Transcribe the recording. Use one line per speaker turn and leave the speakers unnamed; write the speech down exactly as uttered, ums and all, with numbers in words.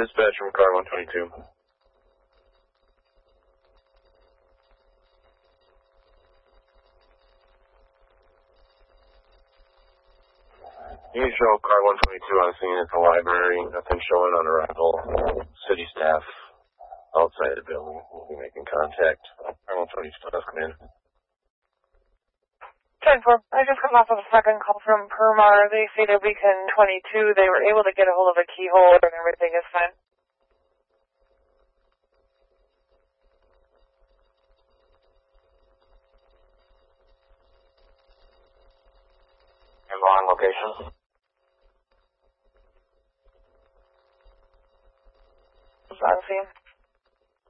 Dispatch from car one twenty-two. You can show car one twenty-two on scene at the library. Nothing showing on arrival. City staff outside the building will be making contact. Car one twenty-two, let's come in.
ten four, I just come off of a second call from Permar. They say that Beacon twenty-two, they were able to get a hold of a keyhole and everything is fine.
And on location?